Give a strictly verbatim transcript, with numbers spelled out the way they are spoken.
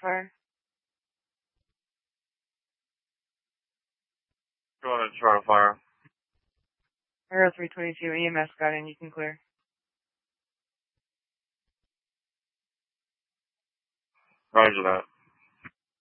fire. Go ahead, start a fire. Aero three twenty-two, E M S got in, you can clear. Roger that.